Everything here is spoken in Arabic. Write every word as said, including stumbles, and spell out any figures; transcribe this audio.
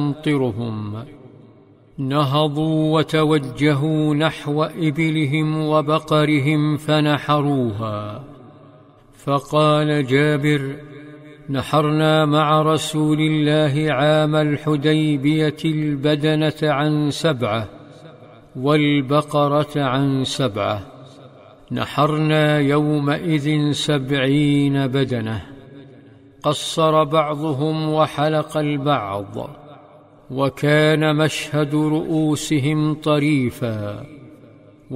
يمطرهم. نهضوا وتوجهوا نحو إبلهم وبقرهم فنحروها. فقال جابر: نحرنا مع رسول الله عام الحديبية البدنة عن سبعة والبقرة عن سبعة، نحرنا يومئذ سبعين بدنة. قصر بعضهم وحلق البعض، وكان مشهد رؤوسهم طريفا.